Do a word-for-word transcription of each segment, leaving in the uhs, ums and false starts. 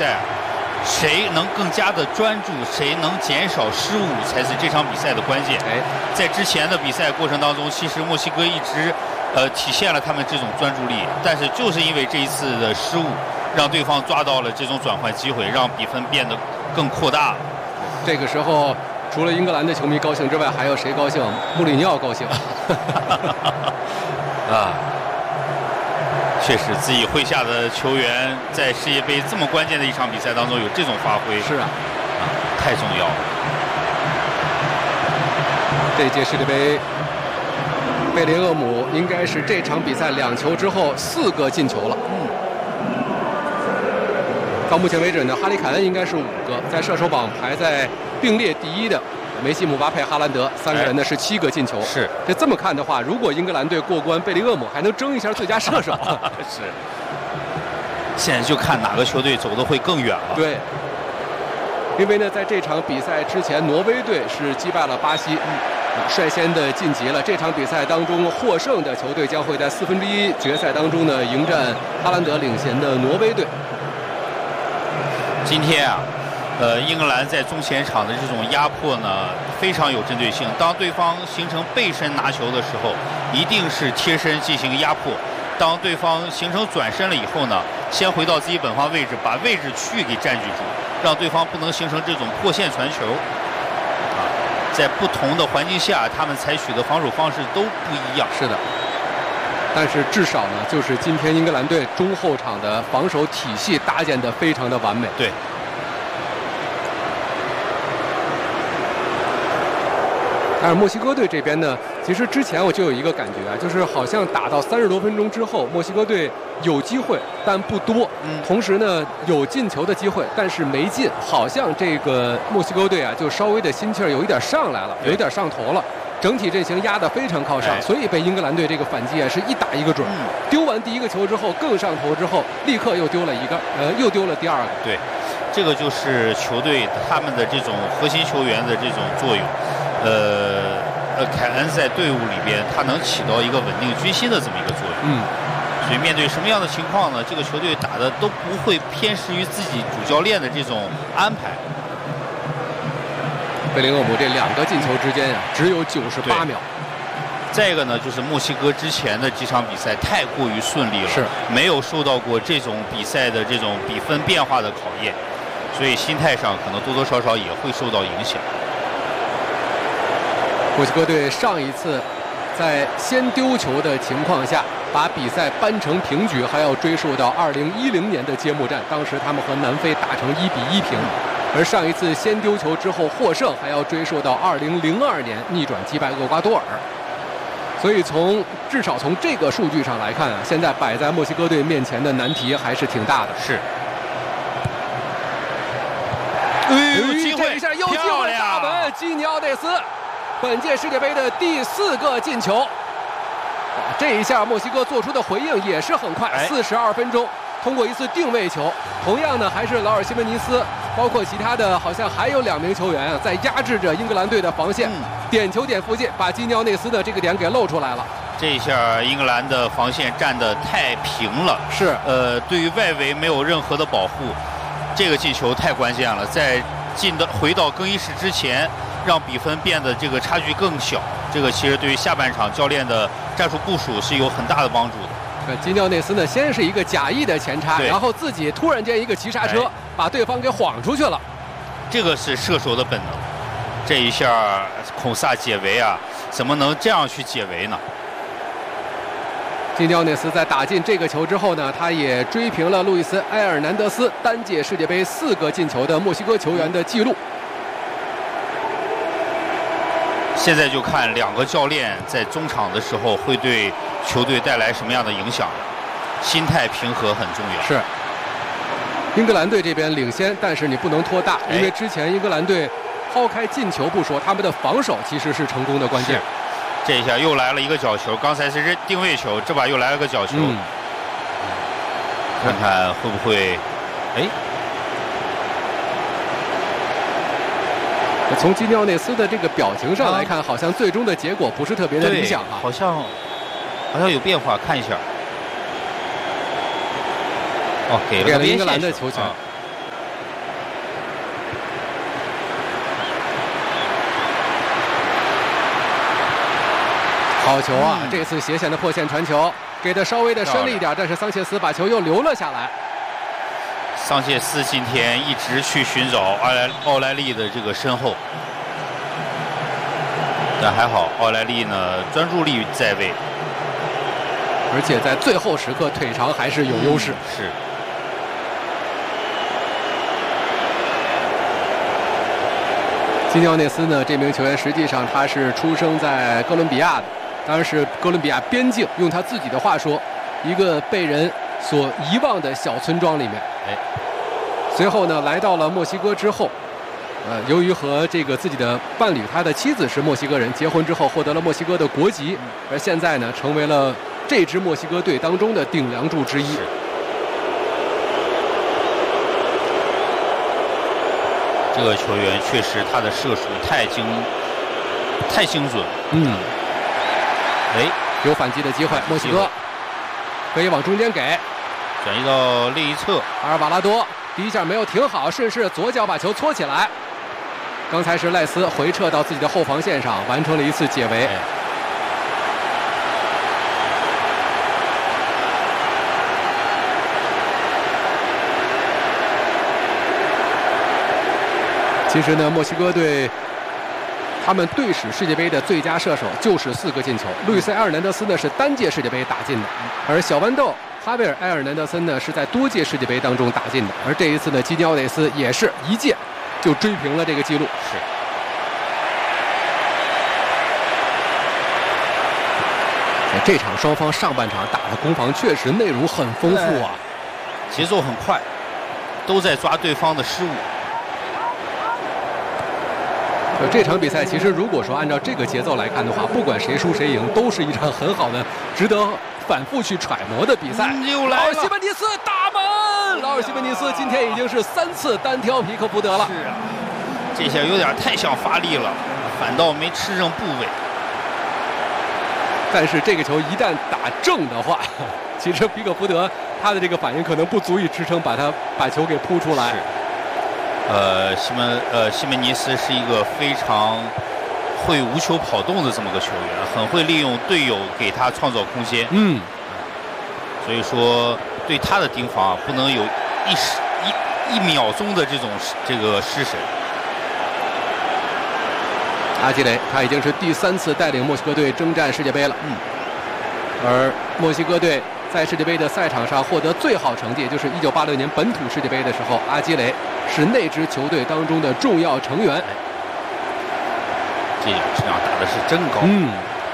赛，谁能更加的专注，谁能减少失误，才是这场比赛的关键。 哎， 在之前的比赛过程当中，其实墨西哥一直呃体现了他们这种专注力，但是就是因为这一次的失误，让对方抓到了这种转换机会，让比分变得更扩大了。 这个时候，除了英格兰的球迷高兴之外，还有谁高兴？穆里尼奥高兴。 啊，确实，自己麾下的球员在世界杯这么关键的一场比赛当中有这种发挥， 是啊， 啊，太重要了。 这届世界杯，贝林厄姆应该是这场比赛两球之后四个进球了。嗯。到目前为止呢，哈里凯恩应该是五个，在射手榜排在并列第一的梅西、姆巴佩、哈兰德三个人呢是七个进球。 是， 这这么看的话，如果英格兰队过关，贝林厄姆还能争一下最佳射手。 是。现在就看哪个球队走得会更远了。 对。因为呢，在这场比赛之前，挪威队是击败了巴西，嗯、率先的晋级了。这场比赛当中，获胜的球队将会在四分之一决赛当中呢迎战哈兰德领衔的挪威队。 今天啊，呃，英格兰在中前场的这种压迫呢，非常有针对性。当对方形成背身拿球的时候，一定是贴身进行压迫。当对方形成转身了以后呢，先回到自己本方位置，把位置区域给占据住，让对方不能形成这种破线传球。啊，在不同的环境下，他们采取的防守方式都不一样。 是的。但是至少呢，就是今天英格兰队中后场的防守体系搭建得非常的完美。 对。 但是墨西哥队这边呢，其实之前我就有一个感觉啊，就是好像打到三十多分钟之后，墨西哥队有机会但不多，嗯，同时呢有进球的机会，但是没进，好像这个墨西哥队啊就稍微的心气儿有一点上来了，有一点上头了。整体阵型压得非常靠上，哎、所以被英格兰队这个反击啊是一打一个准。嗯、丢完第一个球之后，更上头之后，立刻又丢了一个，呃，又丢了第二个。 对，这个就是球队他们的这种核心球员的这种作用。呃，呃，凯恩在队伍里边，他能起到一个稳定军心的这么一个作用。嗯。所以面对什么样的情况呢？这个球队打的都不会偏失于自己主教练的这种安排。 贝林厄姆这两个进球之间啊，只有九十八秒。 再一个呢，就是墨西哥之前的几场比赛太过于顺利了， 是没有受到过这种比赛的这种比分变化的考验，所以心态上可能多多少少也会受到影响。 墨西哥队上一次在先丢球的情况下，把比赛扳成平局，还要追溯到二零一零年的揭幕战，当时他们和南非打成一比一平。而上一次先丢球之后获胜，还要追溯到二零零二年逆转击败厄瓜多尔。所以从至少从这个数据上来看啊，现在摆在墨西哥队面前的难题还是挺大的。 是。哎呦，机会这一下又进了大门，基尼奥内斯，本届世界杯的第四个进球。这一下墨西哥做出的回应也是很快，四十二分钟。通过一次定位球，同样呢还是劳尔西门尼斯，包括其他的好像还有两名球员啊，在压制着英格兰队的防线，嗯、点球点附近把基尼奥内斯的这个点给露出来了。 这一下英格兰的防线站得太平了， 是呃，对于外围没有任何的保护，这个进球太关键了，在进的回到更衣室之前，让比分变得这个差距更小，这个其实对于下半场教练的战术部署是有很大的帮助的。 基尼奥内斯呢，先是一个假意的前插，然后自己突然间一个急刹车，哎、把对方给晃出去了。 这个是射手的本能。这一下孔萨解围啊，怎么能这样去解围呢？ 基尼奥内斯在打进这个球之后呢，他也追平了路易斯·埃尔南德斯单届世界杯四个进球的墨西哥球员的记录。 现在就看两个教练在中场的时候会对球队带来什么样的影响，心态平和很重要。 是，英格兰队这边领先，但是你不能拖大，因为之前英格兰队抛开进球不说，他们的防守其实是成功的关键。 这一下又来了一个角球，刚才是定位球，这把又来了个角球，嗯、看看会不会，哎。 从基尼奥内斯的这个表情上来看，啊、好像最终的结果不是特别的理想啊， 好像好像有变化，看一下。哦，给了给了英格兰的球权。啊、 好球啊！嗯、这次斜线的破线传球给的稍微的深了一点，但是桑切斯把球又留了下来。 桑切斯今天一直去寻找奥莱奥莱利的这个身后，但还好奥莱利呢专注力在位， 而且在最后时刻腿长还是有优势。 嗯、是。 基尼奥内斯呢，这名球员实际上他是出生在哥伦比亚的，当然是哥伦比亚边境，用他自己的话说，一个被人所遗忘的小村庄里面。哎，随后呢，来到了墨西哥之后，呃，由于和这个自己的伴侣，他的妻子是墨西哥人，结婚之后获得了墨西哥的国籍，而现在呢，成为了这支墨西哥队当中的顶梁柱之一。 这个球员确实他的射术太精太精准。 嗯。 哎， 有反击的机会，墨西哥可以往中间给， 转移到另一侧。 阿尔瓦拉多第一下没有停好，顺势左脚把球搓起来。刚才是赖斯回撤到自己的后防线上，完成了一次解围。哎，其实呢，墨西哥队他们队史世界杯的最佳射手就是四个进球。路易斯·埃尔南德斯呢是单届世界杯打进的，而小豌豆哈维尔·埃尔南德森呢是在多届世界杯当中打进的。而这一次呢，基尼奥内斯也是一届就追平了这个记录。 是。 这场双方上半场打的攻防确实内容很丰富啊， 节奏很快，都在抓对方的失误。 这场比赛其实如果说按照这个节奏来看的话，不管谁输谁赢，都是一场很好的、值得反复去揣摩的比赛。 又来了， 劳尔西门尼斯大门！劳尔西门尼斯今天已经是三次单挑皮克福德了。 是啊，这下有点太想发力了，反倒没吃正部位。 但是这个球一旦打正的话，其实皮克福德他的这个反应可能不足以支撑把他把球给扑出来。 是。呃，西门呃西门尼斯是一个非常会无球跑动的这么个球员，很会利用队友给他创造空间。 嗯， 所以说对他的盯防啊，不能有一时一一秒钟的这种这个失神。 阿基雷他已经是第三次带领墨西哥队征战世界杯了。 嗯， 而墨西哥队在世界杯的赛场上获得最好成绩，也就是一九八六年本土世界杯的时候，阿基雷是那支球队当中的重要成员。 这脚这样打的是真高。 嗯。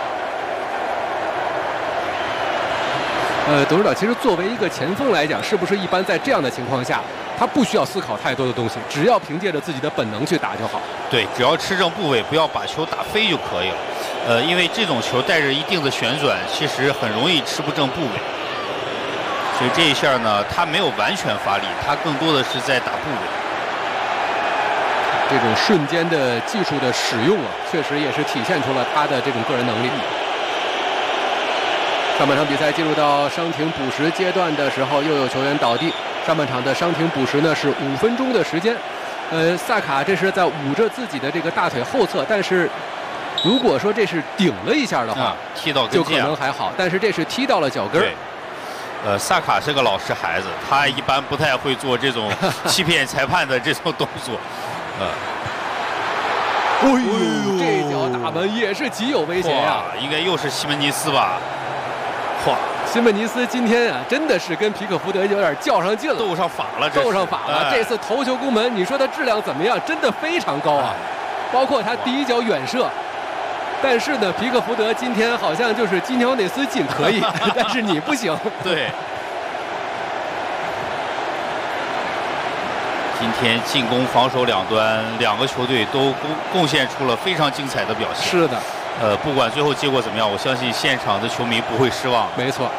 呃，董事长，其实作为一个前锋来讲，是不是一般在这样的情况下，他不需要思考太多的东西，只要凭借着自己的本能去打就好？ 对，只要吃正部位，不要把球打飞就可以了。呃，因为这种球带着一定的旋转，其实很容易吃不正部位。所以这一下呢，他没有完全发力，他更多的是在打部位。 这种瞬间的技术的使用啊，确实也是体现出了他的这种个人能力。上半场比赛进入到伤停补时阶段的时候，又有球员倒地。上半场的伤停补时呢是五分钟的时间。呃，萨卡这是在捂着自己的这个大腿后侧，但是如果说这是顶了一下的话， 啊、踢到就可能还好，但是这是踢到了脚跟。 呃，萨卡是个老实孩子，他一般不太会做这种欺骗裁判的这种动作。呃， 哎呦，这脚打门也是极有危险呀！ 应该又是西门尼斯吧？嚯， 西门尼斯今天啊，真的是跟皮克福德有点较上劲了， 斗上法了， 斗上法了。哎、这次头球攻门，你说他质量怎么样？真的非常高啊！哎、包括他第一脚远射。但是呢，皮克福德今天好像就是基尼奥内斯进可以，但是你不行。 对。今天进攻、防守两端，两个球队都贡贡献出了非常精彩的表现。 是的。 呃，不管最后结果怎么样，我相信现场的球迷不会失望。 没错。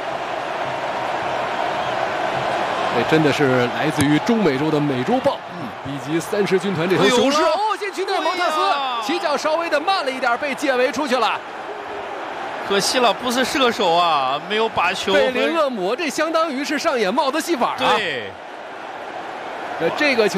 这真的是来自于中美洲的美洲豹，嗯，以及三狮军团这头雄狮。哦，禁区内蒙特斯起脚稍微的慢了一点，被界围出去了。 可惜了，不是射手啊，没有把球。 贝林厄姆，这相当于是上演帽子戏法啊。 对。 呃，这个球。